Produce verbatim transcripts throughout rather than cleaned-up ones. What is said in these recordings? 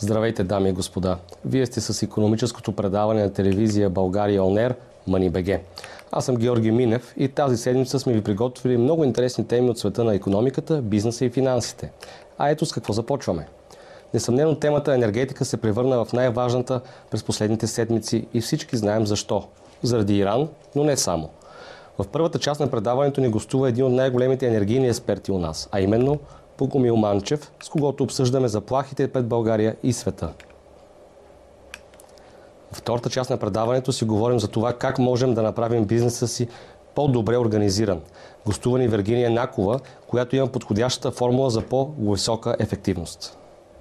Здравейте, дами и господа! Вие сте с икономическото предаване на телевизия България Он Ер Money.bg. Аз съм Георги Минев и тази седмица сме ви приготвили много интересни теми от света на икономиката, бизнеса и финансите. А ето с какво започваме. Несъмнено темата енергетика се превърна в най-важната през последните седмици и всички знаем защо. Заради Иран, но не само. В първата част на предаването ни гостува един от най-големите енергийни експерти у нас, а именно Богомил Манчев, с когото обсъждаме заплахите пред България и света. В втората част на предаването си говорим за това как можем да направим бизнеса си по-добре организиран. Гостува ни Вергиния Накова, която има подходящата формула за по-висока ефективност.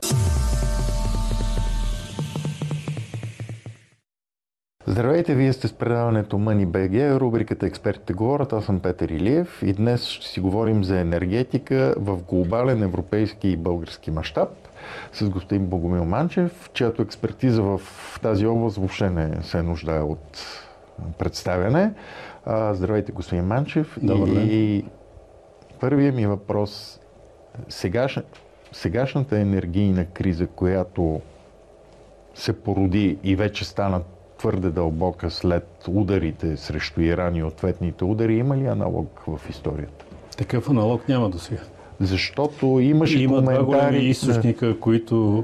Здравейте, вие сте с предаването Money.bg, рубриката Експертите говорят. Аз съм Петър Илиев и днес ще си говорим за енергетика в глобален европейски и български мащаб с господин Богомил Манчев, чиято експертиза в тази област въобще не се нуждае от представяне. Здравейте, господин Манчев. Добър ден. И първият ми въпрос: сегаш... сегашната енергийна криза, която се породи и вече стана твърде дълбока след ударите срещу Иран и ответните удари, има ли аналог в историята? Такъв аналог няма до сега. Защото имаше Има коментари... два големи източника, да. които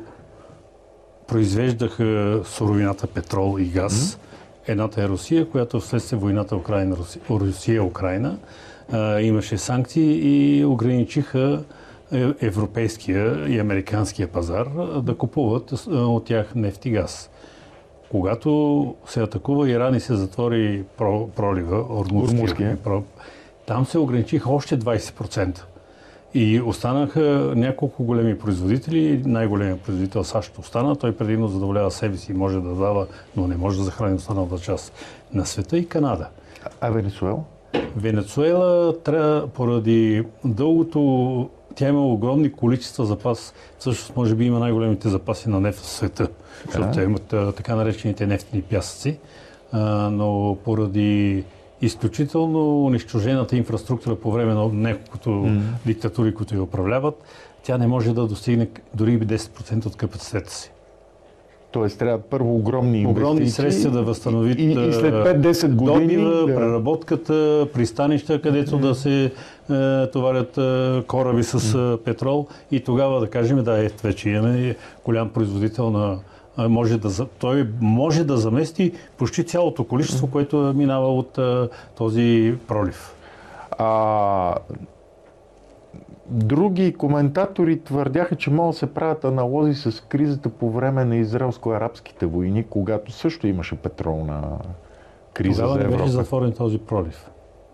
произвеждаха суровината петрол и газ. Mm-hmm. Едната е Русия, която вследствие войната Украина, Русия-Украина имаше санкции и ограничиха европейския и американския пазар да купуват от тях нефт и газ. Когато се атакува Иран и се затвори пролива, Ормузския, там се ограничиха още двайсет процента. И останаха няколко големи производители. Най-големият производител САЩ остана. Той предимно задоволява себе си и може да дава, но не може да захрани останалата част на света, и Канада. А Венецуела? Венецуела трябва, поради дългото... Тя има огромни количества запас. Всъщност, може би има най-големите запаси на нефт в света, защото те имат така наречените нефтени пясъци. А, но поради изключително унищожената инфраструктура по време на няколкото mm. диктатури, които я управляват, тя не може да достигне дори десет процента от капацитета си. Тоест трябва първо огромни инвестиции. Огромни средства да възстановят и, и след пет-десет години добива, да... преработката, пристанища, където mm. да се е, товарят е, кораби с mm. петрол, и тогава да кажем, да, е, вече имаме голям производител на... Може да, той може да замести почти цялото количество, което минава от е, този пролив. А... Други коментатори твърдяха, че могат да се правят аналози с кризата по време на израелско-арабските войни, когато също имаше петролна криза тогава за Европа. Тогава не беше затворен този пролив.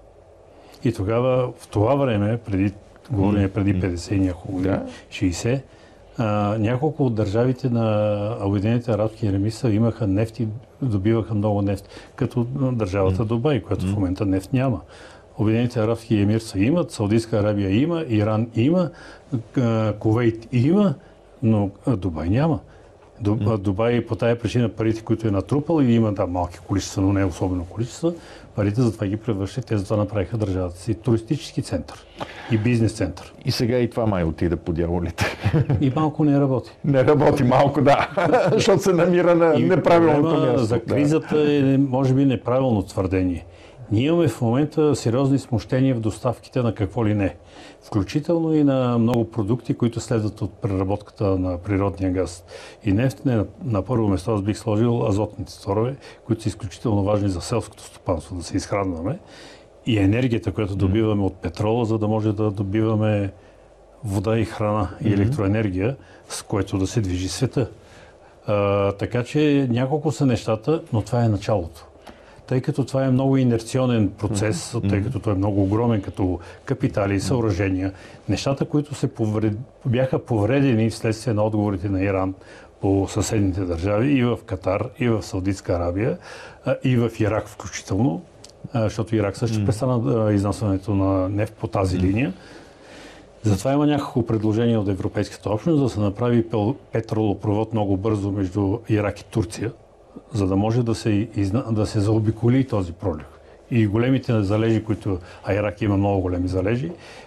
И тогава, в това време, преди, говорим преди петдесет няколко години, да. шейсет, а, няколко от държавите на Обединените арабски емирства имаха нефт и добиваха много нефт, като държавата Дубай, която в момента нефт няма. Обединените арабски емирства имат, Саудитска Арабия има, Иран има, Кувейт има, но Дубай няма. Дубай по тая причина парите, които е натрупал, и има да, малки количества, но не особено количества, парите затова ги превръщат, те затова направиха държавата си туристически център и бизнес център. И сега и това май отида по дяволите. И малко не работи. Не работи малко, да, защото се намира на и неправилното място. За кризата е, може би, неправилно твърдение. Ние имаме в момента сериозни смущения в доставките на какво ли не. Включително и на много продукти, които следват от преработката на природния газ и нефт. Не, на, на първо место аз бих сложил азотните торове, които са изключително важни за селското стопанство, да се изхранваме. И енергията, която добиваме от петрола, за да може да добиваме вода и храна и електроенергия, с което да се движи света. А, така че няколко са нещата, но това е началото. Тъй като това е много инерционен процес, mm-hmm. тъй като той е много огромен като капитали и съоръжения, нещата, които се повред... бяха повредени вследствие на отговорите на Иран по съседните държави, и в Катар, и в Саудитска Арабия, и в Ирак включително, защото Ирак също mm-hmm. престана изнасянето на нефт по тази mm-hmm. линия. Затова има няколко предложения от Европейската общност да се направи петролопровод много бързо между Ирак и Турция, за да може да се, изна... да се заобиколи този пролив. И големите залежи, които, а Ирак има много големи залежи,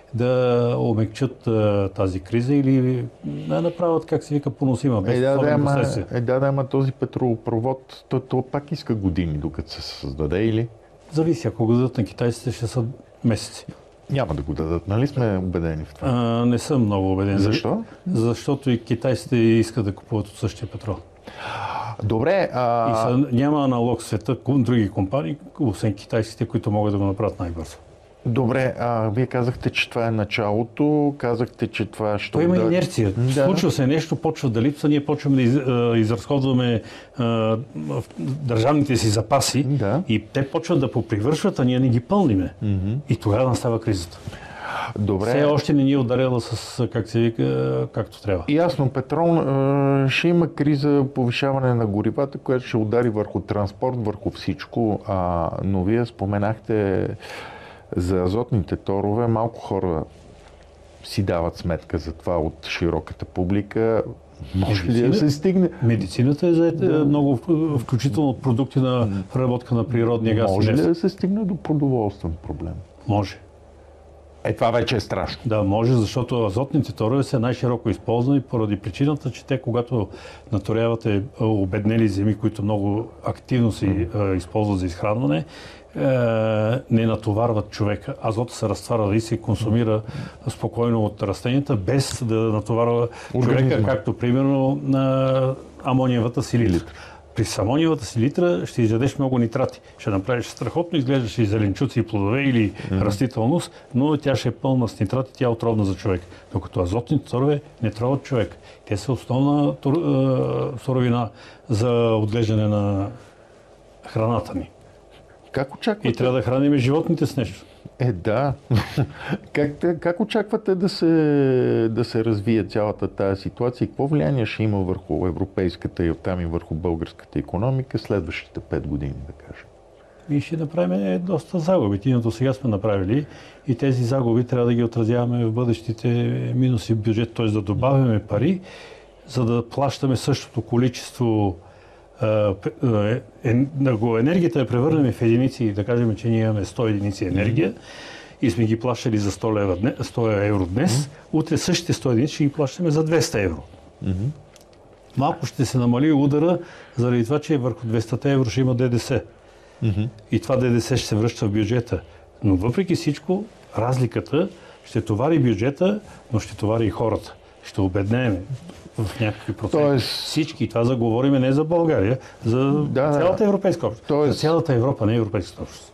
да омекчат а, тази криза или да направят, как се вика, поносима, без е, да, да, особени ама, последствия. е, да, да, ама този петролопровод, то, то пак иска години, докато се създаде или? Зависи, ако го дадат на китайците, ще са месеци. Няма да го дадат, нали сме убедени в това? А, не съм много убеден. Защо? Защото и китайците искат да купуват от същия петрол. Добре, а... И са, няма аналог в света, други компании, освен китайските, които могат да го направят най-бързо. Добре, а вие казахте, че това е началото, казахте, че това ще... Той има да... инерция. Да. Случва се нещо, почва да липсва, ние почваме да из, а, изразходваме а, държавните си запаси Да. и те почват да попривършват, а ние не ги пълниме. Mm-hmm. И тогава настава кризата. Добре. Все още не ни е ударила с, как се вика, както трябва. Ясно, петрол, ще има криза, повишаване на горивата, което ще удари върху транспорт, върху всичко, а, но вие споменахте за азотните торове. Малко хора си дават сметка за това от широката публика. Може ли да се стигне? Медицината е за да. много, включително продукти на преработка на природния газ. Може ли да се стигне до продоволствен проблем? Може. Е, това вече е страшно. Да, може, защото азотните торове са най-широко използвани поради причината, че те, когато наторявате обеднели земи, които много активно се mm. използват за изхранване, не натоварват човека. Азот се разтваря и се консумира спокойно от растенията, без да натоварва Организма. човека, както примерно на амониевата селитра. При амониевата селитра ще изядеш много нитрати. Ще направиш страхотно, изглеждаш и зеленчуци, и плодове или mm-hmm. растителност, но тя ще е пълна с нитрати, тя е отровна за човек. Докато азотните торове не троват човек. Те са основна суровина за отглеждане на храната ни. Как очаквате? И трябва да храним животните с нещо. Е, да. как, как очаквате да се, да се развие цялата тази ситуация и какво влияние ще има върху европейската и оттам и върху българската икономика следващите пет години, да кажем? И ще направим доста загуби. Ние до сега сме направили и тези загуби трябва да ги отразяваме в бъдещите минуси в бюджет, т.е. да добавяме пари, за да плащаме същото количество енергията я превърнем в единици, да кажем, че ние имаме сто единици енергия mm-hmm. и сме ги плащали за сто, лева, сто евро днес, mm-hmm. утре същите сто единици ще ги плащаме за двеста евро. Mm-hmm. Малко ще се намали удара, заради това, че върху двеста евро ще има ДДС. Mm-hmm. И това ДДС ще се връща в бюджета. Но въпреки всичко, разликата ще товари бюджета, но ще товари и хората. Ще обеднеем в някакви проценти. Тоест... Всички. Това за говорим не за България, за да, цялата европейска общност. Тоест... За цялата Европа, не европейската общност.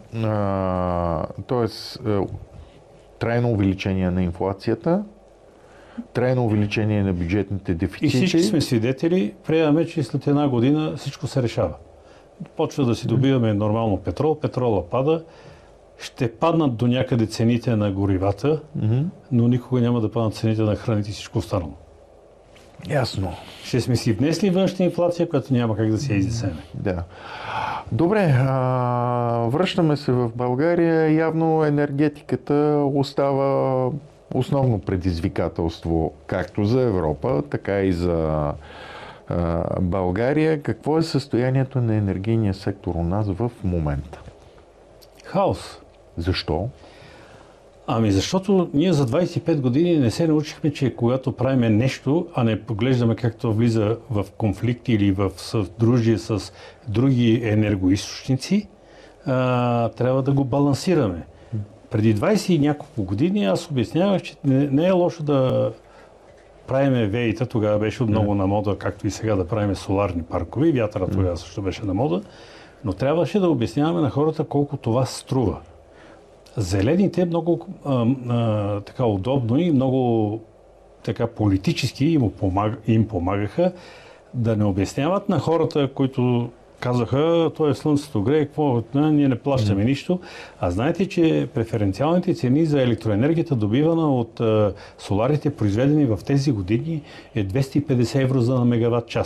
А, тоест, трайно увеличение на инфлацията, трайно увеличение на бюджетните дефицити. И всички сме свидетели, приемаме, че след една година всичко се решава. Почва да си добиваме нормално петрол, петрола пада, ще паднат до някъде цените на горивата, mm-hmm. но никога няма да паднат цените на храните и всичко останало. Ясно. Ще сме си внесли външна инфлация, която няма как да се изнесеме. Да. Добре, а, връщаме се в България. Явно енергетиката остава основно предизвикателство както за Европа, така и за а, България. Какво е състоянието на енергийния сектор у нас в момента? Хаос. Защо? Ами защото ние за двадесет и пет години не се научихме, че когато правиме нещо, а не поглеждаме както влиза в конфликт или в съдружие с други енергоизточници, а, трябва да го балансираме. Преди двадесет и няколко години аз обяснявах, че не, не е лошо да правиме веита, тогава беше много на мода, както и сега да правиме соларни паркове, вятъра тогава също беше на мода, но трябваше да обясняваме на хората колко това струва. Зелените много а, а, така удобно и много така политически им, помаг, им помагаха да не обясняват на хората, които казаха, то е слънцето грее, какво, ние не плащаме mm. нищо. А знаете, че преференциалните цени за електроенергията, добивана от а, соларите, произведени в тези години, е двеста и петдесет евро за мегаватт час.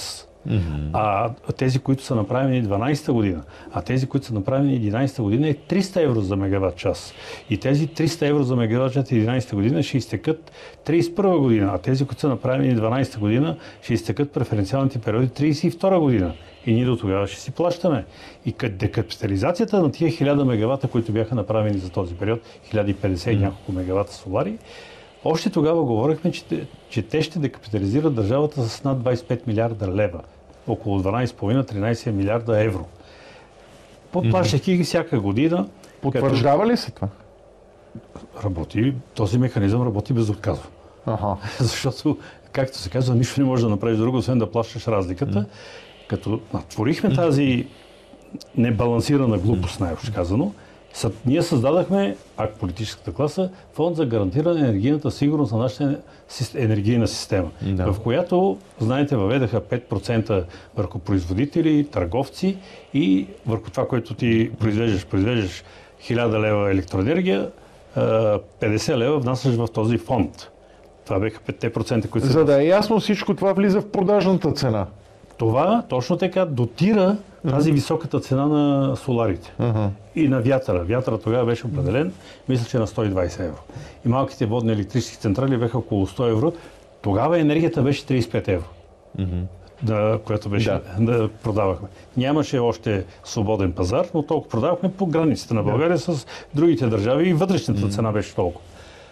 Mm-hmm. А тези, които са направени дванадесета година, а тези, които са направени единадесета година е триста евро за мегаватт час. И тези триста евро за мегаватт час единадесета година ще изтекат тридесет и първа година, а тези, които са направени дванадесета година, ще изтекат преференциалните периоди тридесет и втора година. И ние до тогава ще си плащаме. И декапитализацията на тия хиляда мегавата, които бяха направени за този период, хиляда и петдесет и няколко мегавата солари, още тогава говорихме, че, че те ще декапитализират държавата с над двадесет и пет милиарда лева. Около дванадесет цяло и пет до тринадесет милиарда евро. Поплащайки ги всяка година. Потвърждава като... ли се това? Работи. Този механизъм работи безотказно. Ага. Защото, както се казва, нищо не може да направиш друго, освен да плащаш разликата. Mm. Като натворихме mm. тази небалансирана глупост, най-общо казано, ние създадахме, пак политическата класа, фонд за гарантиране на енергийната сигурност на нашата енергийна система, да. В която, знаете, въведаха пет процента върху производители, търговци и върху това, което ти произвеждаш. Произвеждаш хиляда лева електроенергия, петдесет лева внасяш в този фонд. Това беха пет процента, които... За да е ясно, всичко това влиза в продажната цена. Това точно така дотира тази uh-huh. високата цена на соларите uh-huh. и на вятъра. Вятъра тогава беше определен, мисля, че на сто и двадесет евро. И малките водни електрически централи бяха около сто евро. Тогава енергията беше тридесет и пет евро, uh-huh. да, която беше да. да продавахме. Нямаше още свободен пазар, но толкова продавахме по границите на България yeah. с другите държави и вътрешната uh-huh. цена беше толкова.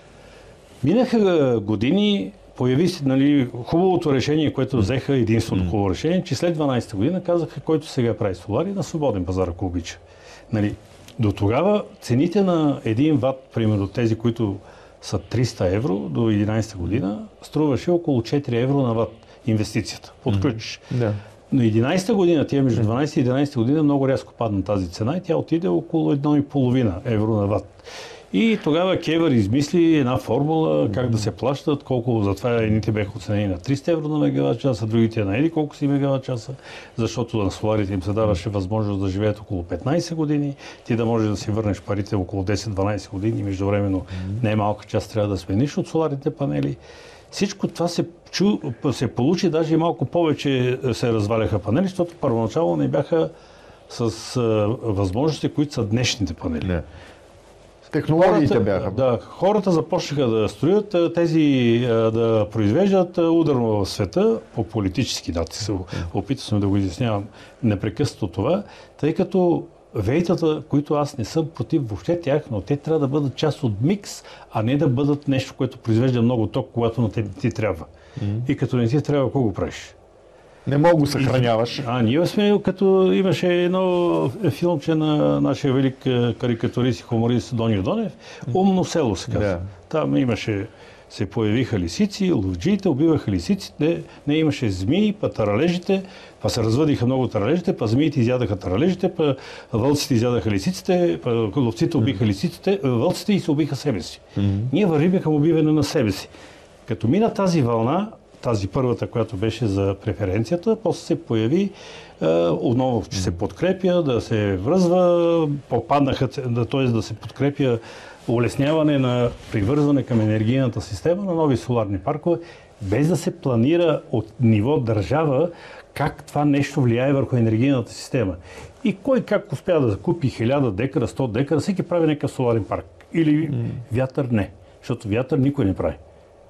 Минаха години. Появи се, нали, хубавото решение, което взеха, единственото хубаво решение, че след дванадесета година казаха, който сега прави солари, на свободен пазар, ако обича. Нали, до тогава цените на един ват, примерно тези, които са триста евро до единадесета година, струваше около четири евро на ват инвестицията. Подключиш. Mm-hmm. Yeah. Но единадесета година, тия между дванадесета и единадесета година, много рязко падна тази цена и тя отиде около едно и половина евро на ват. И тогава КЕВР измисли една формула как да се плащат, колко затова едните бяха оценени на триста евро на мегаватт часа, другите на еди колко си мегаватт часа, защото на соларите им се даваше възможност да живеят около петнадесет години, ти да можеш да си върнеш парите около десет-дванадесет години и междувременно не малка част трябва да смениш от соларните панели. Всичко това се, чу, се получи, даже и малко повече се разваляха панели, защото първоначално не бяха с а, възможности, които са днешните панели. Не. Технологиите хората, бяха. Да, хората започнаха да строят, тези да произвеждат ударно в света по политически дати. Се опитвам съм да го изяснявам непрекъснато това, тъй като вейтата, които аз не съм против въобще тях, но те трябва да бъдат част от микс, а не да бъдат нещо, което произвежда много ток, когато на те ти трябва. Mm-hmm. И като не ти трябва, какво го правиш? Не мога го съхраняваш. А ние сме, като имаше едно филмче на нашия велик карикатурист и хуморист Доню Донев, Умно село се казва. Yeah. Там имаше, се появиха лисици, ловджиите убиваха лисиците, не имаше змии, па таралежите, па се развъдиха много таралежите, па змиите изядаха таралежите, па вълците изядаха лисиците, па ловците убиха лисиците, вълците и се убиха себе си. Mm-hmm. Ние вървиме към убиване на себе си. Като мина тази вълна, тази първата, която беше за преференцията, после се появи е, отново, че се подкрепя, да се връзва, попаднаха, т.е. да се подкрепя улесняване на привързване към енергийната система на нови соларни паркове, без да се планира от ниво държава как това нещо влияе върху енергийната система. И кой как успя да закупи хиляда декара, сто декара, всеки прави някакъв соларен парк. Или mm. вятър не, защото вятър никой не прави.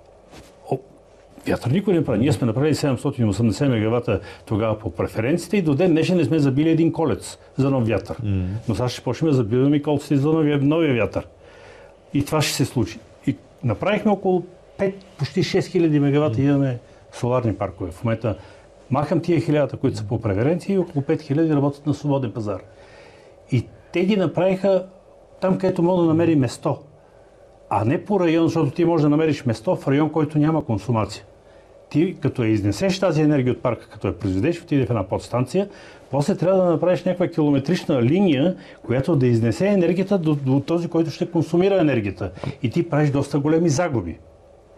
Вятър никой не прави. Ние сме направили седемстотин и осемдесет мегавата тогава по преференциите и до ден днешен не сме забили един колец за нов вятър. Mm. Но сега ще почнем да забиваме колците за новия, новия вятър. И това ще се случи. И направихме около пет, почти шест хиляди мегавата mm. имаме соларни паркове. В момента махам тия хилядата, които са по преференции и около пет хиляди работят на свободен пазар. И те ги направиха там, където мога да намери место. А не по район, защото ти можеш да намериш место в район, който няма консумация. Ти, като я изнесеш тази енергия от парка, като я произведеш, отиде в една подстанция, после трябва да направиш някаква километрична линия, която да изнесе енергията до, до този, който ще консумира енергията. И ти правиш доста големи загуби.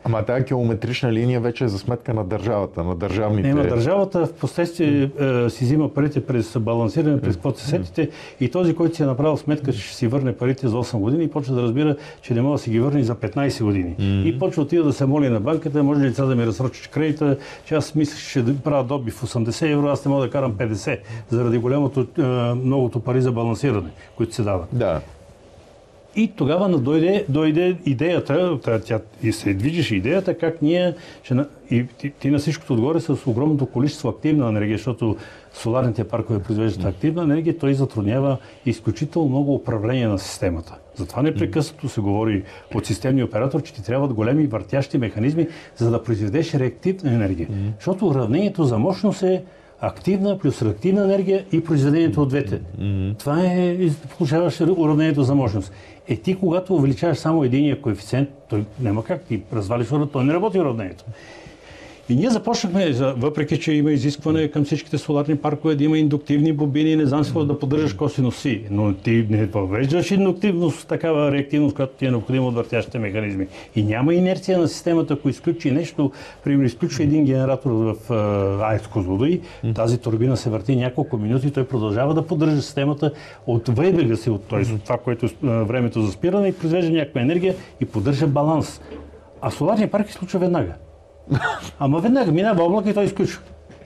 Ама тази километрична линия вече е за сметка на държавата, на държавните... Не, държавата в последствие е, си взима парите през балансиране, през каквото се сетите и този, който си е направил сметка, че ще си върне парите за осем години и почва да разбира, че не може да си ги върне за петнайсет години. Mm-hmm. И почва отида да се моли на банката, може ли лица да ми разсрочиш кредита, че аз мислех, че ще правя добив осемдесет евро, аз не мога да карам петдесет, заради голямото, е, многото пари за балансиране, които се дават. Да. И тогава дойде, дойде идеята, тя и се движеше идеята, как ние, ще, и ти, ти на всичкото отгоре с огромното количество активна енергия, защото соларните паркове произвеждат активна енергия, той затруднява изключително много управление на системата. Затова непрекъснато се говори от системни оператор, че ти трябват големи въртящи механизми, за да произведеш реактивна енергия. Mm-hmm. Защото уравнението за мощност е активна плюс реактивна енергия и произведението от двете. Mm-hmm. Това е, получаваш уравнението за мощност. Е, ти когато увеличаваш само единия коефициент, той няма как, ти развалиш уравнението, той не работи уравнението. И ние започнахме, въпреки че има изискване към всичките соларни паркове да има индуктивни бобини, не знам си какво да поддържаш косинус си, но ти не въвеждаш индуктивност, такава реактивност, която ти е необходима от въртящите механизми. И няма инерция на системата, ако изключи нещо, примерно изключи един генератор в АЕЦ Козлодуй, тази турбина се върти няколко минути, той продължава да поддържа системата от вейбега си, от това, което е времето за спиране и произвежда някаква енергия и поддържа баланс. А соларния парк се случва веднага. Ама веднага минава облак и той изключва.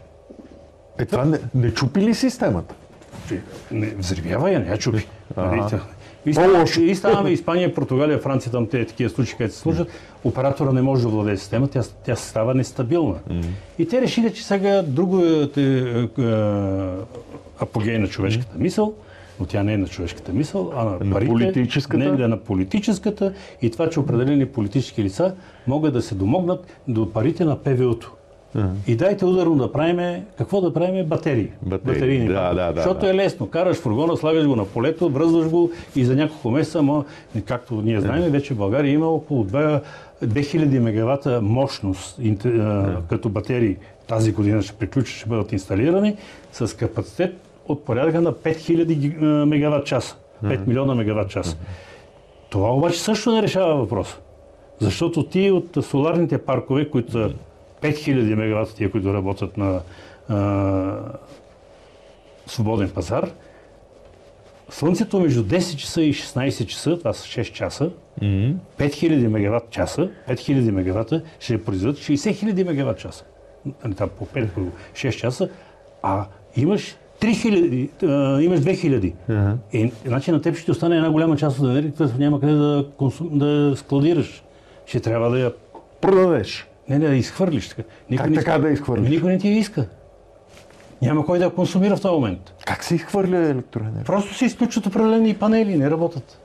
Е, това не, не чупи ли системата? Не, взривява я, не я чупи. Ага. И, и ставаме Испания, Португалия, Франция, там те такива случаи, където се служат, оператора не може да владее система, тя, тя става нестабилна. Mm-hmm. И те решили, че сега друго е, е, е, апогей на човешката мисъл, но тя не е на човешката мисъл, а на, на парите, политическата? Не, на политическата и това, че определени политически лица могат да се домогнат до парите на ПВУ-то. Uh-huh. И дайте ударно да правиме, какво да правиме? Батерии. Батерии, Батерийни да, да, да. Защото да. е лесно. Караш фургона, слагаш го на полето, връзваш го и за няколко месеца, ма, както ние знаем, uh-huh. вече в България има около две хиляди мегавата мощност, uh-huh. като батерии. Тази година ще приключи, ще бъдат инсталирани с капацитет от порядъка на пет хиляди мегават часа. пет милиона мегават часа. Това обаче също не решава въпроса. Защото ти от соларните паркове, които са пет хиляди мегавата, тия, които работят на а, свободен пазар, слънцето между десет часа и шестнайсет часа, това са шест часа, mm-hmm. пет хиляди мегават часа, пет хиляди мегавата ще произведат шейсет хиляди мегават часа. Там по пет по шест часа, а имаш три хиляди, а, имаш две хиляди. Uh-huh. И, значи на теб ще остане една голяма част от енергията, няма къде да, консум, да складираш. Ще трябва да я продадеш. Не, не, да изхвърлиш. Никой как не така иска... да изхвърлиш? Никой не ти я иска. Няма кой да я консумира в този момент. Как се изхвърля електроенергия? Просто се изключват определени панели, не работят.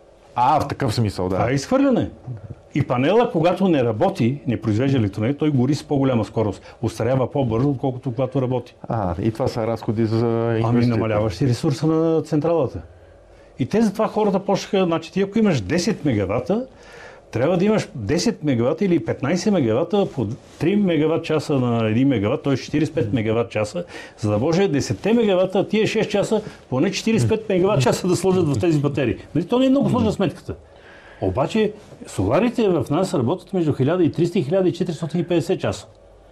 А, в такъв смисъл, да. Това е изхвърляне. И панела, когато не работи, не произвежда електроенергия, той гори с по-голяма скорост. Остарява по-бързо, отколкото когато работи. А, и това са разходи за инвестиции. Ами намаляваш си ресурса на централата. И те затова хората почнаха, значи ти ако имаш десет мегавата, трябва да имаш десет мегавата или петнайсет мегавата по три мегават часа на един мегават, т.е. четирийсет и пет мегават часа, за да може десет мегавата, тия шест часа, поне четирийсет и пет мегават часа да сложат в тези батерии. Нали, то не е много сложна сметката. Обаче соларите в нас работят между хиляда и триста и хиляда и четиристотин и петдесет часа.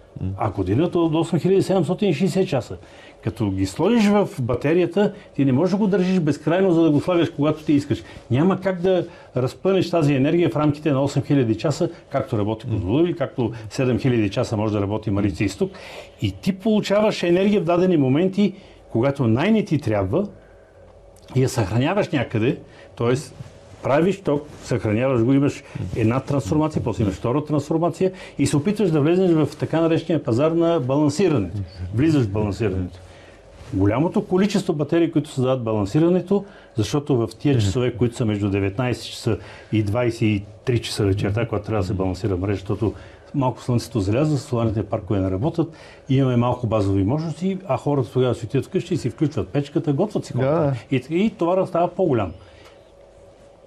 А годината от осем хиляди седемстотин и шейсет часа. Като ги сложиш в батерията, ти не можеш да го държиш безкрайно, за да го слагаш когато ти искаш. Няма как да разпънеш тази енергия в рамките на осем хиляди часа, както работи Козлодуй, както седем хиляди часа може да работи Марица Изток. И ти получаваш енергия в дадени моменти, когато най-не ти трябва и я съхраняваш някъде, т.е. правиш ток, съхраняваш го, имаш една трансформация, после имаш втора трансформация и се опитваш да влезеш в така наречения пазар на балансирането. Влизаш в балансирането. Голямото количество батерии, които създават балансирането, защото в тия часове, които са между деветнайсет часа и двайсет и три часа вечерта, когато трябва да се балансира мрежа, защото малко слънцето залязва, соларните паркове не работят, имаме малко базови мощности, а хората тогава си отидат вкъщи и си включват печката, готвят си хората. Да. И, и товарът става по-голям.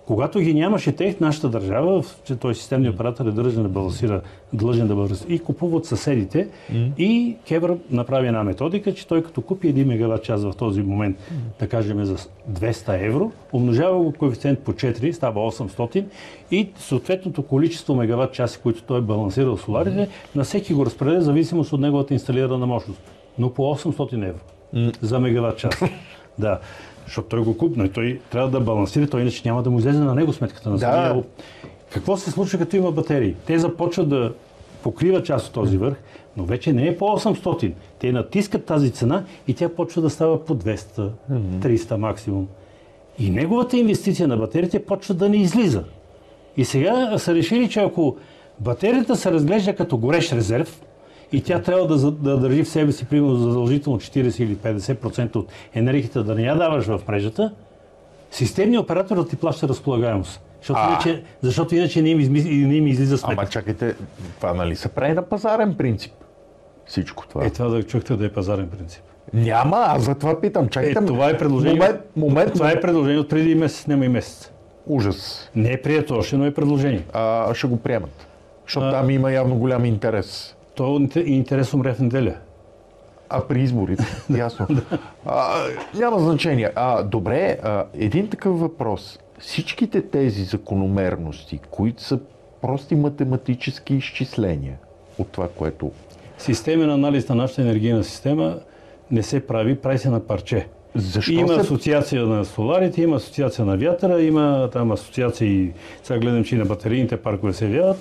Когато ги нямаше тех, нашата държава, че той системният оператор е длъжен да балансира, длъжен да балансира и купуват съседите. Mm. И КЕВР направи една методика, че той като купи един мегаватт час в този момент, mm. да кажем за двеста евро, умножава го коефициент по четири, става осемстотин и съответното количество мегаватт часи, които той е балансирал соларите, mm. на всеки го разпределя в зависимост от неговата инсталирана мощност. Но по осемстотин евро mm. за мегаватт час. Да. Защото той го купи, но и той трябва да балансира, той иначе няма да му излезе на него сметката на самия. Да. Какво се случва, като има батерии? Те започват да покриват част от този върх, но вече не е по осемстотин. Те натискат тази цена и тя почва да става по двеста, триста максимум. И неговата инвестиция на батериите почва да не излиза. И сега са решили, че ако батерията се разглежда като горещ резерв, и тя трябва да, да държи в себе си примерно задължително четирийсет или петдесет процента от енергията да не я даваш в мрежата, системният оператор да ти плаща разполагаемост. Защото, иначе, защото иначе не им, изми, не им излиза сметка. Ама чакайте, това нали се прави на пазарен принцип? Всичко това. Е, това да чухте да е пазарен принцип. Няма, аз за това питам. Чакайте, е, това е предложение. Момент, момент, това е предложение от преди месец, няма и месец. Ужас. Не е прието още, но е предложение. А, ще го приемат. Защото а... там има явно голям интерес. То интерес умре в неделя. А при изборите, ясно. а, няма значение. А, добре, а, един такъв въпрос. Всичките тези закономерности, които са прости математически изчисления от това, което... Системен анализ на нашата енергийна система не се прави, прави се на парче. Защо има се... асоциация на соларите, има асоциация на вятъра, има там асоциации, сега гледам, че и на батерийните паркове се явяват.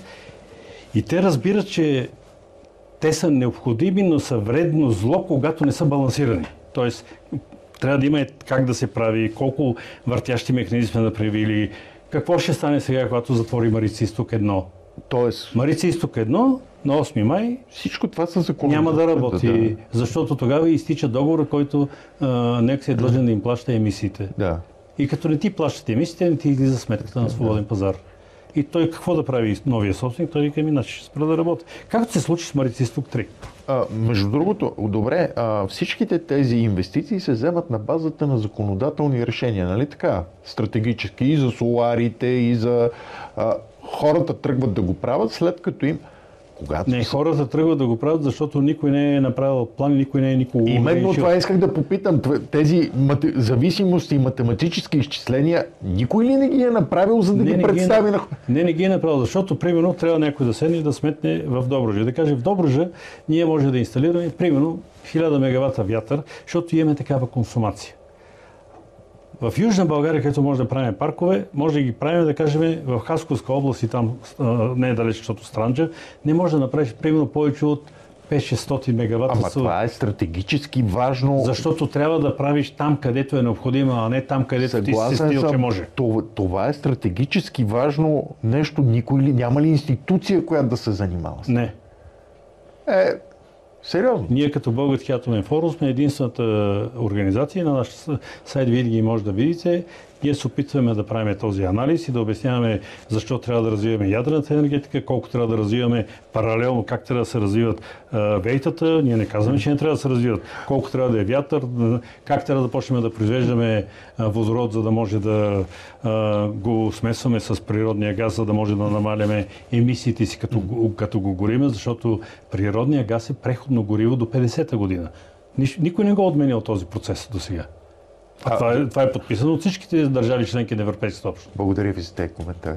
И те разбират, че те са необходими, но са вредно зло, когато не са балансирани. Тоест, трябва да има как да се прави, колко въртящи механизми сме направили, какво ще стане сега, когато затвори Марица Изток едно. Тоест... Марица Изток едно на осми май всичко това са закони. Няма да работи, да, да. Защото тогава изтича договора, който НЕК се е длъжен да им плаща емисиите. Да. И като не ти плащат емисиите, не ти излиза сметката на свободен пазар. И той какво да прави новия собственик? Той вика, иначе ще спра да работи. Както се случи с Марица Изток три. А, между другото, добре, а, всичките тези инвестиции се вземат на базата на законодателни решения, нали така? Стратегически и за соларите, и за... А, хората тръгват да го правят, след като им... Когато не, са... хората тръгват да го правят, защото никой не е направил план, никой не е никого... Именно решил. Това исках да попитам. Тези мат... зависимости и математически изчисления, никой ли не ги е направил, за да не, ги не представи ги е... на... Не, не ги е направил, защото, примерно, трябва някой да седне и да сметне в Добруджа. Да каже, в Добруджа ние може да инсталираме, примерно, хиляда мегавата вятър, защото имаме такава консумация. В Южна България, където може да правим паркове, може да ги правим, да кажем, в Хасковска област и там не е далеч, защото Странджа, не може да направиш примерно повече от пет-шестстотин мегавата. Ама това е стратегически важно. Защото трябва да правиш там, където е необходимо, а не там, където Съгласен ти си се стил, че може. Това, това е стратегически важно нещо. Никой ли, няма ли институция, която да се занимава с това? Не. Е, сериозно? Ние като Български атомен форум сме единствената организация. На нашия сайт винаги може да видите. Ние се опитваме да правим този анализ и да обясняваме защо трябва да развиваме ядрената енергетика, колко трябва да развиваме паралелно, как трябва да се развиват а, вейтата. Ние не казваме, че не трябва да се развиват. Колко трябва да е вятър, как трябва да почнем да произвеждаме а, водород, за да може да а, го смесваме с природния газ, за да може да намаляме емисиите си, като, като го гориме, защото природния газ е преходно гориво до петдесета година. Никой не го отменял този процес до сега. А, това, е, това е подписано от всичките държави членки на Европейската общност. Благодаря ви за тези коментари.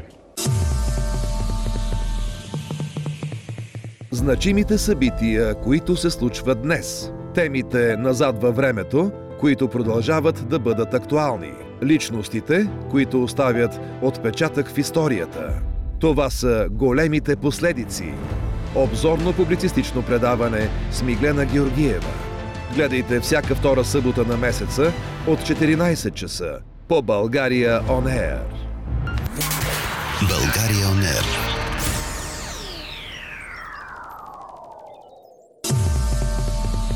Значимите събития, които се случват днес. Темите назад във времето, които продължават да бъдат актуални. Личностите, които оставят отпечатък в историята. Това са големите последици. Обзорно-публицистично предаване с Миглена Георгиева. Гледайте всяка втора събота на месеца от четиринайсет часа по България On Air. България On Air.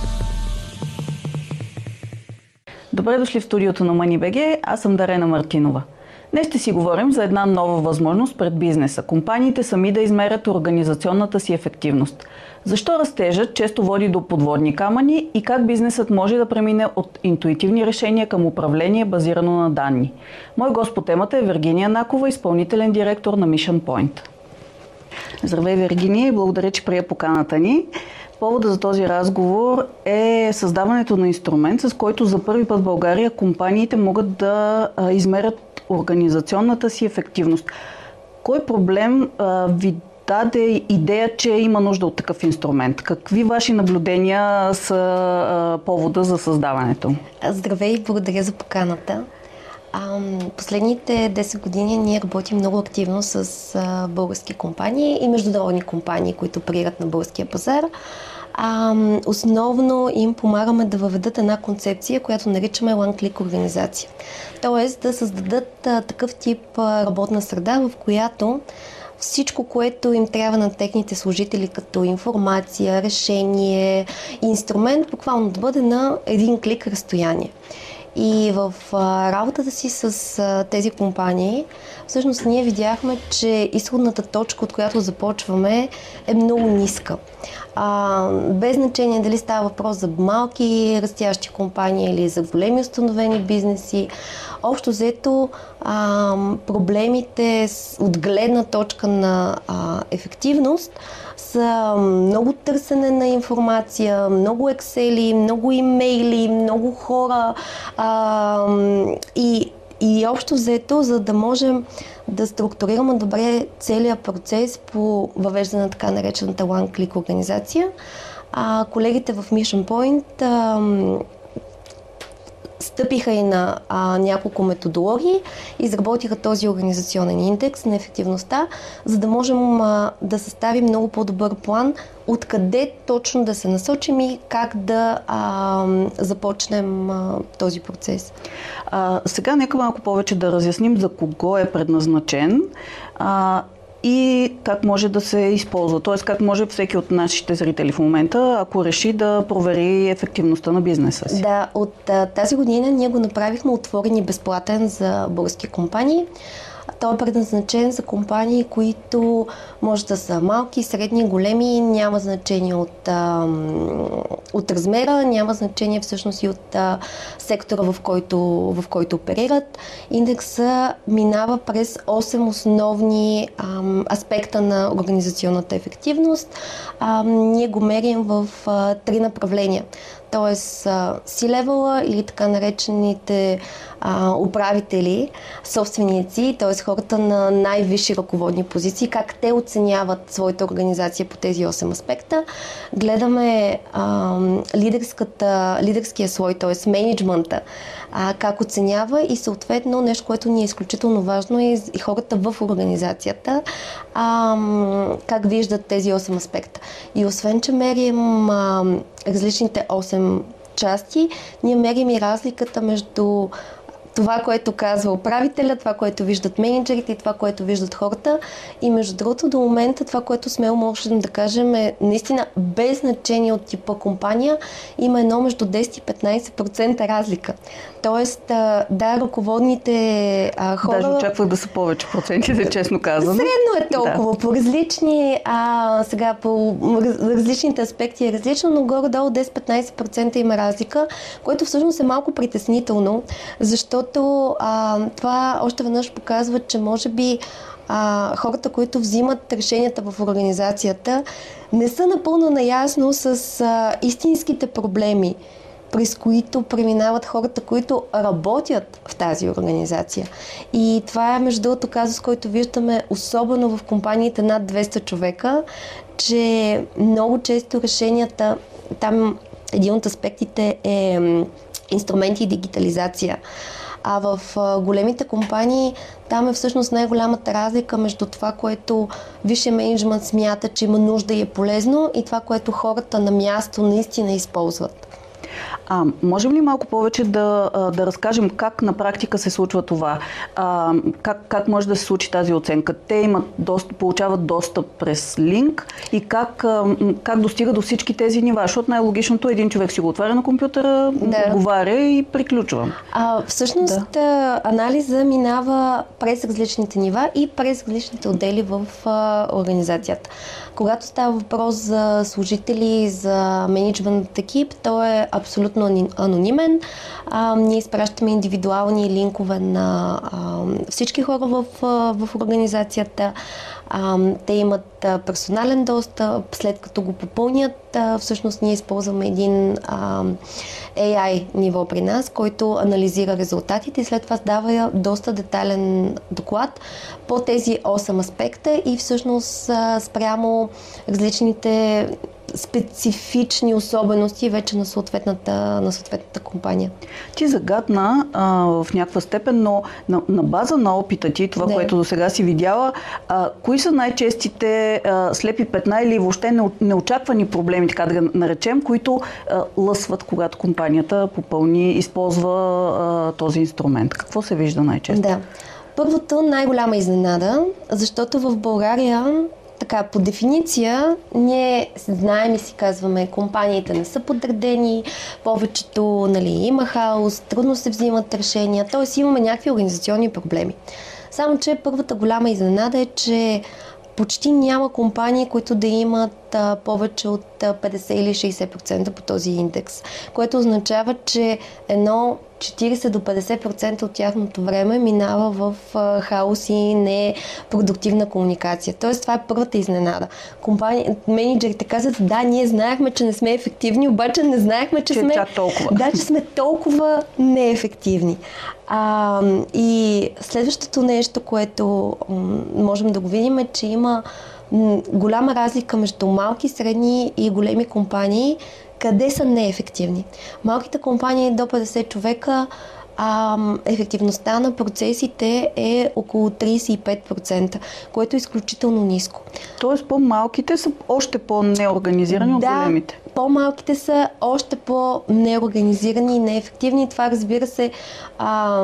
Добре дошли в студиото на MoneyBG. Аз съм Дарена Мартинова. Днес ще си говорим за една нова възможност пред бизнеса. Компаниите сами да измерят организационната си ефективност. Защо растежът често води до подводни камъни и как бизнесът може да премине от интуитивни решения към управление базирано на данни? Мой гост по темата е Вергиния Накова, изпълнителен директор на Mission Point. Здравей, Вергиния, и благодаря, че прия поканата ни. Повода за този разговор е създаването на инструмент, с който за първи път в България компаниите могат да измерят организационната си ефективност. Кой проблем а, ви даде идея, че има нужда от такъв инструмент? Какви ваши наблюдения са а, повода за създаването? Здравей, благодаря за поканата. А, последните десет години ние работим много активно с а, български компании и международни компании, които оперират на българския пазар. А, основно им помагаме да въведат една концепция, която наричаме one-click организация. Тоест да създадат а, такъв тип а, работна среда, в която всичко, което им трябва на техните служители като информация, решение, инструмент, буквално да бъде на един клик разстояние. И в а, работата си с а, тези компании, всъщност ние видяхме, че изходната точка, от която започваме, е много ниска. А, без значение дали става въпрос за малки растящи компании или за големи установени бизнеси, общо взето а, проблемите с, от гледна точка на а, ефективност са много търсене на информация, много ексели, много имейли, много хора а, и, и общо взето, за да можем да структурираме добре целият процес по въвеждане на така наречената one-click организация. А, колегите в Mission Point а, стъпиха и на а, няколко методологии, изработиха този организационен индекс на ефективността, за да можем а, да съставим много по-добър план откъде точно да се насочим и как да а, започнем а, този процес. А, сега нека малко повече да разясним за кого е предназначен а, и как може да се използва. Т.е. как може всеки от нашите зрители в момента, ако реши да провери ефективността на бизнеса си. Да, от а, тази година ние го направихме отворен и безплатен за български компании. Той е предназначен за компании, които може да са малки, средни, големи, няма значение от, а, от размера, няма значение всъщност и от а, сектора, в който, в който оперират. Индекса минава през осем основни а, аспекта на организационната ефективност. А, ние го мерим в а, три направления. Тоест C-level или така наречените а, управители, собственици, т.е. хората на най-висши ръководни позиции, как те оценяват своята организация по тези осем аспекта. Гледаме а, лидерската, лидерския слой, т.е. мениджмънта, а, как оценява и съответно нещо, което ни е изключително важно е и хората в организацията, а, как виждат тези осем аспекта. И освен, че мерим а, различните осем части, ние мерим и разликата между това, което казва управителя, това, което виждат менеджерите и това, което виждат хората. И между другото, до момента това, което смело можем да кажем е наистина без значение от типа компания, има едно между десет и петнайсет процента разлика. Тоест, да, ръководните а, хора... Даже очаквах да са повече процентите, честно казано. Средно е толкова. Да. По различни, а, сега по различните аспекти е различно, но горе-долу десет-петнайсет процента има разлика, което всъщност е малко притеснително, защото а, това още веднъж показва, че може би а, хората, които взимат решенията в организацията, не са напълно наясно с а, истинските проблеми, през които преминават хората, които работят в тази организация. И това е между другото казус, който виждаме особено в компаниите над двеста човека, че много често решенията, там един от аспектите е инструменти и дигитализация. А в големите компании там е всъщност най-голямата разлика между това, което висшия мениджмънт смята, че има нужда и е полезно, и това, което хората на място наистина използват. А, можем ли малко повече да, да разкажем как на практика се случва това? А, как, как може да се случи тази оценка? Те имат достъп, получават достъп през линк и как, как достига до всички тези нива? Защото най-логичното е един човек си го отваря на компютъра, да. Отговаря и приключвам. А, всъщност да. Анализа минава през различните нива и през различните отдели в а, организацията. Когато става въпрос за служители, за мениджмънт екип, той е абсолютно анонимен. А, ние изпращаме индивидуални линкове на а, всички хора в, в организацията. А, те имат а, персонален достъп, след като го попълнят, а, всъщност ние използваме един а, ей ай ниво при нас, който анализира резултатите и след това дава доста детайлен доклад по тези осем аспекта и всъщност а, спрямо различните специфични особености вече на съответната, на съответната компания. Ти загадна а, в някаква степен, но на, на база на опита ти, това, да. Което до сега си видяла, а, кои са най-честите а, слепи петна или въобще не, неочаквани проблеми, така да ги наречем, които а, лъсват, когато компанията попълни, използва а, този инструмент? Какво се вижда най-често? Да. Първото, най-голяма изненада, защото в България така, по дефиниция, ние знаем и си казваме, компаниите не са подредени, повечето, нали, има хаос, трудно се взимат решения, т.е. имаме някакви организационни проблеми. Само че първата голяма изненада е, че почти няма компании, които да имат а, повече от а, петдесет или шейсет процента по този индекс, което означава, че едно четирийсет до петдесет процента от тяхното време минава в а, хаос и непродуктивна комуникация. Тоест, това е първата изненада. Компани... Менеджерите казват, да, ние знаехме, че не сме ефективни, обаче не знаехме, че, че сме... толкова. Да, че сме толкова неефективни. А, и следващото нещо, което м- можем да го видим е, че има м- голяма разлика между малки, средни и големи компании, къде са неефективни. Малките компании до петдесет човека, а, ефективността на процесите е около трийсет и пет процента, което е изключително ниско. Тоест по-малките са още по-неорганизирани от да, големите? Да, по-малките са още по-неорганизирани и неефективни. Това, разбира се, а,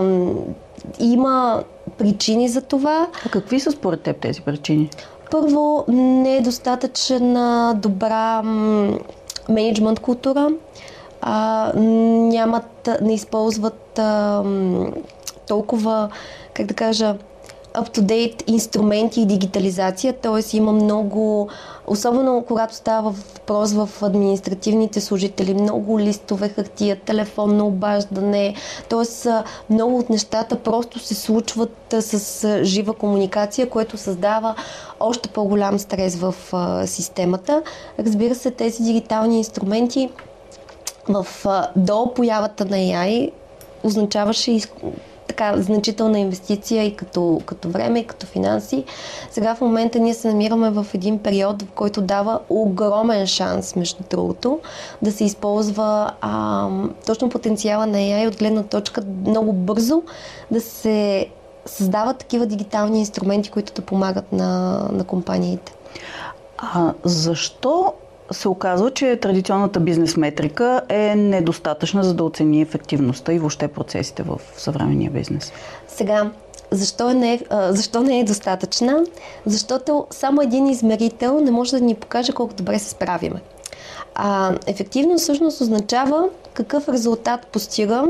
има причини за това. А какви са според теб тези причини? Първо, не е достатъчна добра мениджмънт култура, а, нямат, не използват а, толкова, как да кажа, up-to-date инструменти и дигитализация, т.е. има много, особено когато става въпрос в административните служители, много листове, хартия, телефонно обаждане, т.е. много от нещата просто се случват с жива комуникация, което създава още по-голям стрес в системата. Разбира се, тези дигитални инструменти в, до появата на ей ай означаваше и така значителна инвестиция и като, като време, и като финанси. Сега в момента ние се намираме в един период, в който дава огромен шанс, между другото, да се използва а, точно потенциала на ей ай от гледна точка много бързо да се създават такива дигитални инструменти, които да помагат на, на компаниите. А защо се оказва, че традиционната бизнес метрика е недостатъчна, за да оцени ефективността и въобще процесите в съвременния бизнес? Сега, защо не, защо не е достатъчна? Защото само един измерител не може да ни покаже колко добре се справиме. А, ефективност всъщност означава какъв резултат постигам,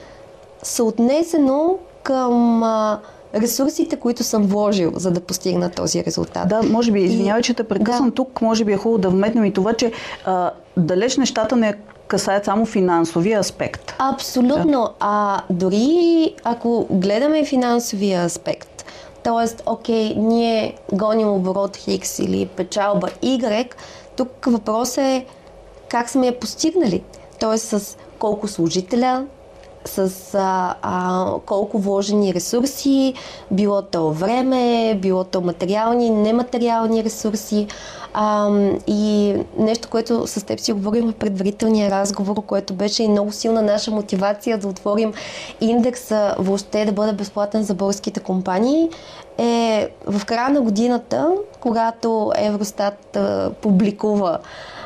съотнесено към а, ресурсите, които съм вложил, за да постигна този резултат. Да, може би, извинявай, че те прекъсвам. Да. Тук може би е хубаво да вметнем и това, че а, далеч нещата не касаят само финансовия аспект. Абсолютно. Да. А дори ако гледаме финансовия аспект, т.е. окей, ние гоним оборот Хикс или печалба Y, тук въпросът е как сме я постигнали. Т.е. с колко служителя, с а, а, колко вложени ресурси, било то време, било то материални, нематериални ресурси. А, и нещо, което с теб си говорим в предварителния разговор, което беше и много силна наша мотивация да отворим индекса въобще да бъде безплатен за българските компании, е в края на годината, когато Евростат а, публикува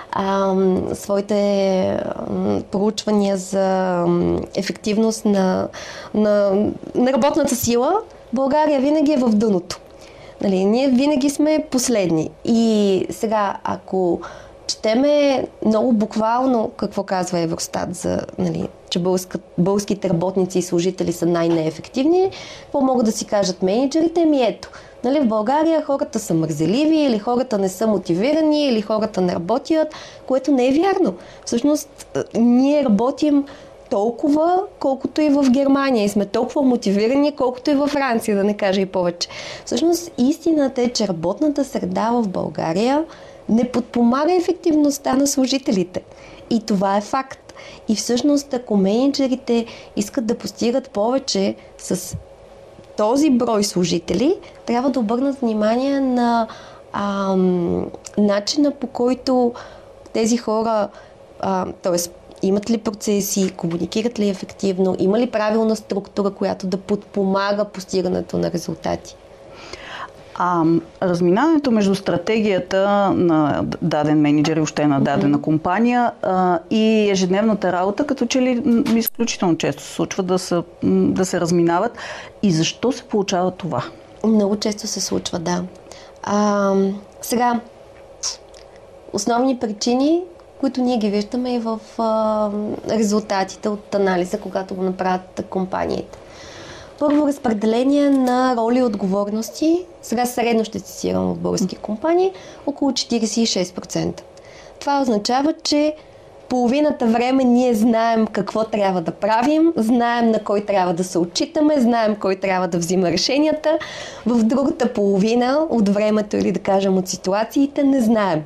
а, своите а, проучвания за ефективност на, на, на работната сила, България винаги е в дъното. Нали, ние винаги сме последни. И сега, ако четеме много буквално какво казва Евростат за, нали, че българска, българските работници и служители са най-неефективни, какво могат да си кажат менеджерите? Ми ето, нали, в България хората са мързеливи, или хората не са мотивирани, или хората не работят, което не е вярно. Всъщност, ние работим толкова, колкото и в Германия. И сме толкова мотивирани, колкото и във Франция, да не кажа и повече. Всъщност, истината е, че работната среда в България не подпомага ефективността на служителите. И това е факт. И всъщност, ако менеджерите искат да постигат повече с този брой служители, трябва да обърнат внимание на ам, начина, по който тези хора, т.е. имат ли процеси, комуникират ли ефективно, има ли правилна структура, която да подпомага постигането на резултати. А разминаването между стратегията на даден менеджер и още на дадена mm-hmm. компания а, и ежедневната работа, като че ли изключително често се случва да, са, да се разминават. И защо се получава това? Много често се случва, да. А, сега, основни причини, които ние ги виждаме и в а, резултатите от анализа, когато го направят компаниите. Първо, разпределение на роли и отговорности. Сега средно ще цитирам от български компании, около четиридесет и шест процента. Това означава, че половината време ние знаем какво трябва да правим, знаем на кой трябва да се отчитаме, знаем кой трябва да взима решенията. В другата половина от времето или да кажем от ситуациите не знаем.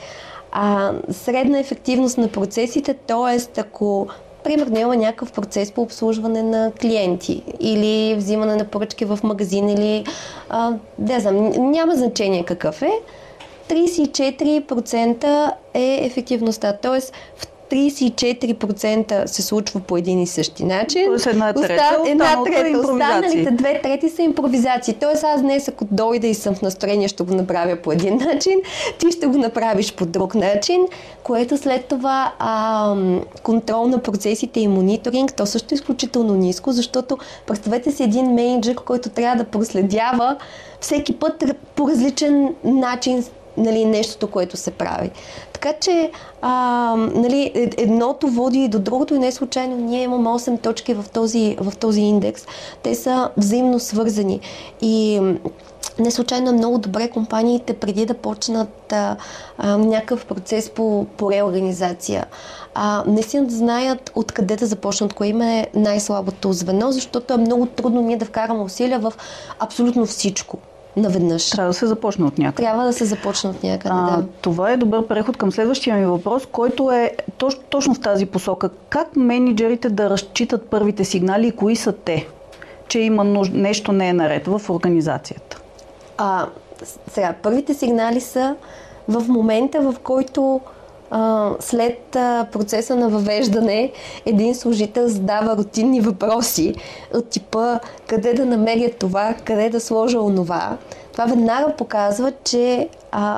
А средна ефективност на процесите, т.е. ако примерно има някакъв процес по обслужване на клиенти или взимане на поръчки в магазин или а, да знам, няма значение какъв е, тридесет и четири процента е ефективността. Т.е. в тридесет и четири процента се случва по един и същи начин. Тоест една трета, една трета, останалите две трети са импровизации. Тоест аз днес, ако дойда и съм в настроение, ще го направя по един начин, ти ще го направиш по друг начин, което след това а, контрол на процесите и мониторинг, то също е изключително ниско, защото представете си един менеджер, който трябва да проследява всеки път по различен начин, нали, нещото, което се прави. Така че а, нали, едното води и до другото и не случайно ние имаме осем точки в този, в този индекс. Те са взаимно свързани и не случайно е много добре компаниите преди да почнат а, а, някакъв процес по, по реорганизация. А, наистина да знаят откъде да започнат, кое им е най-слабото звено, защото е много трудно ние да вкараме усилия в абсолютно всичко наведнъж. Трябва да се започне от някъде. Трябва да се започне от някъде, а, да. Това е добър преход към следващия ми въпрос, който е точ, точно в тази посока. Как менеджерите да разчитат първите сигнали и кои са те, че има нуж... нещо не е наред в организацията? А, сега, първите сигнали са в момента, в който а, след а, процеса на въвеждане един служител задава рутинни въпроси от типа къде да намеря това, къде да сложа онова. Това веднага показва, че а,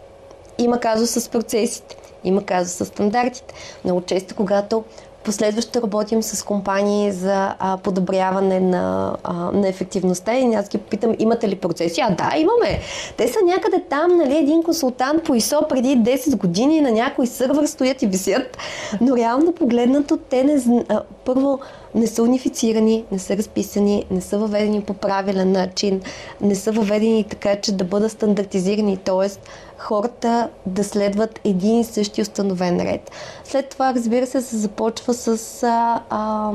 има казус с процесите, има казус с стандартите. Много често, когато последващо работим с компании за а, подобряване на, а, на ефективността и аз ги питам, имате ли процеси? А да, имаме. Те са някъде там, нали, един консултант по ай ес о преди десет години на някой сървър стоят и висят, но реално погледнато те не, а, първо не са унифицирани, не са разписани, не са въведени по правилен начин, не са въведени така, че да бъдат стандартизирани, т.е. хората да следват един и същи установен ред. След това, разбира се, се започва с а, а,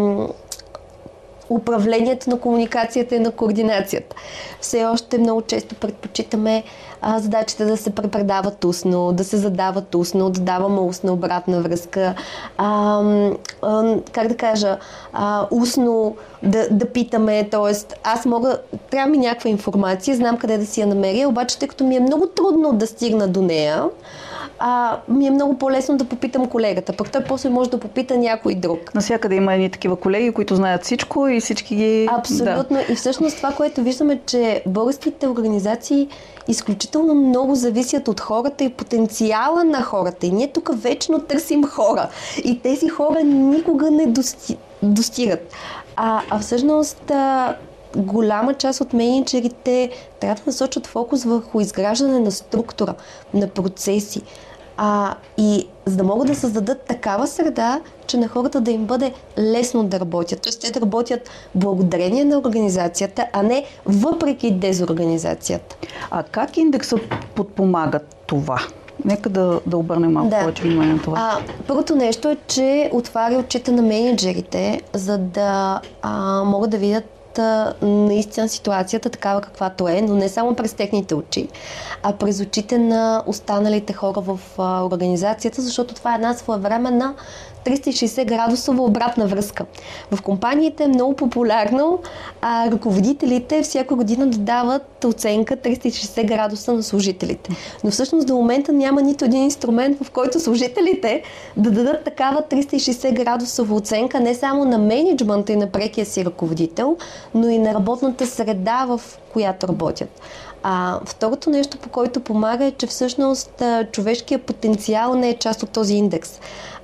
управлението на комуникацията и на координацията. Все още много често предпочитаме а, задачите да се препредават устно, да се задават устно, да даваме устна обратна връзка, а, а, как да кажа, а, устно да, да питаме, т.е. аз мога, трябва ми някаква информация, знам къде да си я намеря, обаче тъй като ми е много трудно да стигна до нея, а, ми е много по-лесно да попитам колегата, пък той после може да попита някой друг. Насякъде има едни такива колеги, които знаят всичко и всички ги... Абсолютно. Да. И всъщност това, което виждаме, че българските организации изключително много зависят от хората и потенциала на хората. И ние тук вечно търсим хора. И тези хора никога не дости... достигат. А, а всъщност а, голяма част от мениджърите трябва да насочат фокус върху изграждане на структура, на процеси. А, и за да могат да създадат такава среда, че на хората да им бъде лесно да работят. Тоест те да работят благодарение на организацията, а не въпреки дезорганизацията. А как индексът подпомага това? Нека да, да обърнем малко да. повече внимание на това. А, първото нещо е, че отваря очите на мениджърите, за да а, могат да видят наистина ситуацията такава каквато е, но не само през техните очи, а през очите на останалите хора в а, организацията, защото това е една своевременна триста и шейсет градусова обратна връзка. В компаниите е много популярно а, ръководителите всяка година да дават оценка триста и шейсет градуса на служителите. Но всъщност до момента няма нито един инструмент, в който служителите да дадат такава триста и шейсет градусова оценка не само на мениджмънта и на прекия си ръководител, но и на работната среда, в която работят. А второто нещо, по който помага, е, че всъщност човешкият потенциал не е част от този индекс.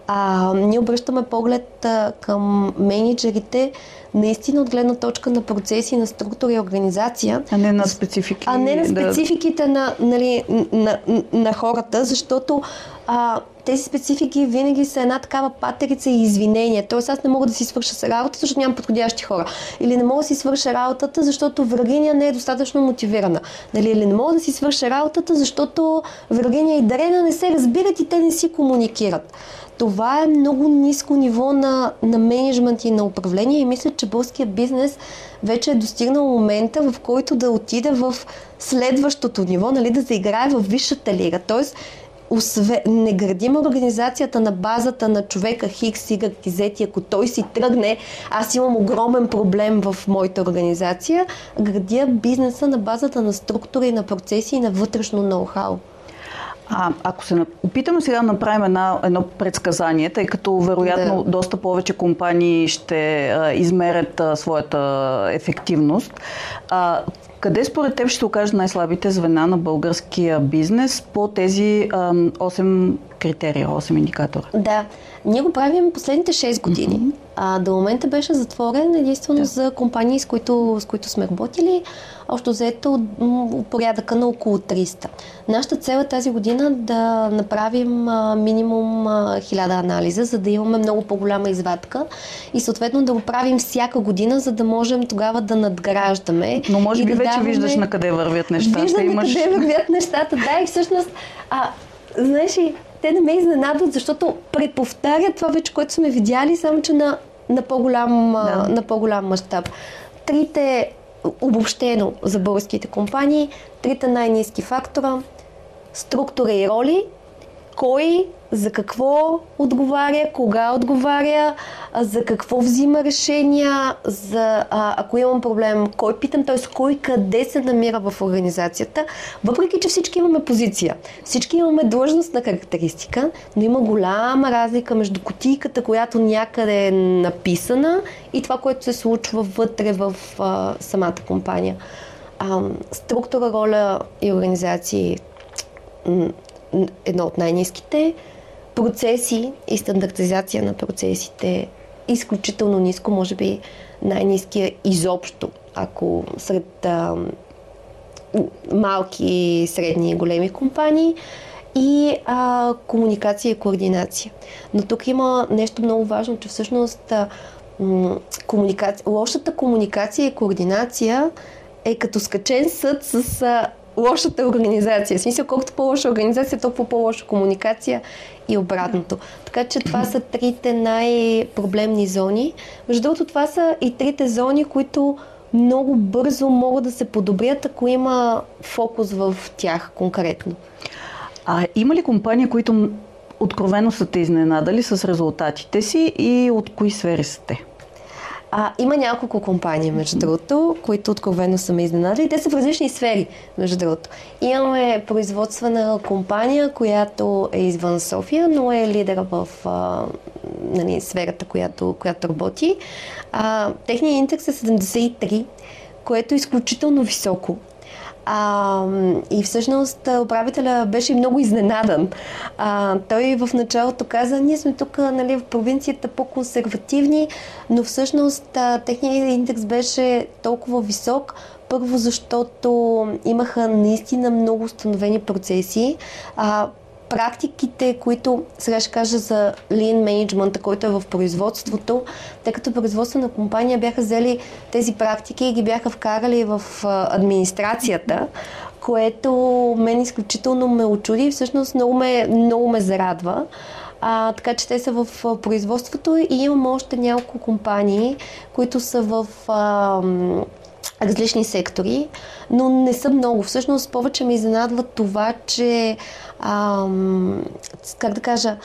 А, ние обръщаме поглед а, към мениджърите наистина от гледна точка на процеси, на структура и организация. А не на специфики. А не на спецификите да... на, нали, на, на, на хората, защото а, тези специфики винаги са една такава патерица и извинение. Тоест аз не мога да си свърша с работата, защото нямам подходящи хора. Или не мога да си свърша работата, защото врагиня не е достатъчно мотивирана. Нали? Или не мога да си свърша работата, защото врагиня и Дарена не се разбират и те не си комуникират. Това е много ниско ниво на, на мениджмънт и на управление и мисля, че българския бизнес вече е достигнал момента, в който да отиде в следващото ниво, нали, да заиграе в висшата лига. Тоест, осве, не градим организацията на базата на човека Хикс, Y и Z, ако той си тръгне, аз имам огромен проблем в моята организация, градя бизнеса на базата на структура и на процеси и на вътрешно ноу-хау. А, ако се опитаме сега да направим една, едно предсказание, тъй като вероятно да. доста повече компании ще а, измерят а, своята ефективност, а, къде според теб ще се окажат най-слабите звена на българския бизнес по тези а, осем критерия, осем индикатора? Да, ние го правим последните шест години. Mm-hmm. А, до момента беше затворен единствено да. за компании, с които, с които сме работили. Общо взето от порядъка на около триста. Нашата цел е тази година да направим а, минимум а, хиляда анализа, за да имаме много по-голяма извадка и съответно да го правим всяка година, за да можем тогава да надграждаме. Но може би да вече даваме... виждаш на къде вървят нещата. Виждам имаш... на къде вървят нещата, да, и всъщност, а, знаеш ли, те не ме изненадват, защото преповтарят това вече, което сме видяли, само че на, на по-голям, да. на по-голям мащаб. Трите, обобщено за българските компании, трите най-ниски фактора, структура и роли, кой за какво отговаря, кога отговаря, за какво взима решения, за, а, ако имам проблем, кой питам, т.е. кой къде се намира в организацията, въпреки че всички имаме позиция, всички имаме длъжностна характеристика, но има голяма разлика между кутийката, която някъде е написана и това, което се случва вътре в а, самата компания. А, структура, роля и организации едно от най-ниските. Процеси и стандартизация на процесите изключително ниско, може би най-ниския изобщо, ако сред а, малки, средни и големи компании. И а, комуникация и координация. Но тук има нещо много важно, че всъщност а, м- комуникация, лошата комуникация и координация е като скачен съд с а, лошата организация. В смисъл, колкото по-лоша организация, толкова по-лоша комуникация и обратното. Така че това са трите най-проблемни зони. Между другото, това са и трите зони, които много бързо могат да се подобрят, ако има фокус в тях конкретно. А има ли компании, които откровено са те изненадали с резултатите си и от кои сфери са те? А, има няколко компании, между другото, които откровено са ме изненадали. Те са в различни сфери, между другото. Имаме производствена компания, която е извън София, но е лидера в а, нали, сферата, която, която работи. А, техният индекс е седемдесет и три, което е изключително високо. А, и всъщност управителя беше много изненадан. А, той в началото каза, ние сме тук, нали, в провинцията по-консервативни, но всъщност а, техният индекс беше толкова висок, първо защото имаха наистина много установени процеси. А, практиките, които сега ще кажа за Lean Management, който е в производството, тъй като производствена компания бяха взели тези практики и ги бяха вкарали в администрацията, което мен изключително ме очуди и всъщност много ме, много ме зарадва. А, така че те са в производството и имам още няколко компании, които са в а, различни сектори, но не са много. Всъщност повече ме изненадва това, че ам, как да кажа,